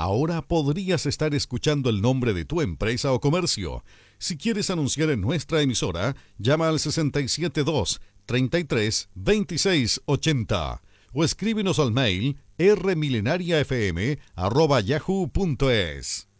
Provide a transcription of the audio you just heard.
Ahora podrías estar escuchando el nombre de tu empresa o comercio. Si quieres anunciar en nuestra emisora, llama al 672-33-2680 o escríbenos al mail rmilenariafm@yahoo.es.